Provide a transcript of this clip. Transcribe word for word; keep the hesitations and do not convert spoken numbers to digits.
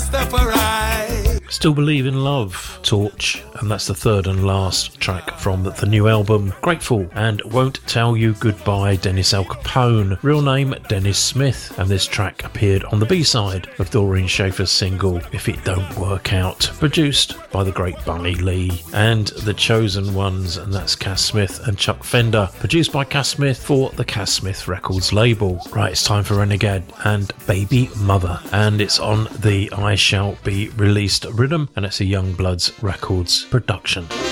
Rastafari. Still Believe in Love, Torch, and that's the third and last track from the new album, Grateful, and Won't Tell You Goodbye, Dennis Al Capone, real name Dennis Smith, and this track appeared on the B-side of Doreen Schaefer's single, If It Don't Work Out, produced by the great Bunny Lee, and The Chosen Ones, and that's Cass Smith and Chuck Fender, produced by Cass Smith for the Cass Smith Records label. Right, it's time for Renegade and Baby Mother, and it's on the I Shall Be Released rhythm, and it's a Young Bloods Records production.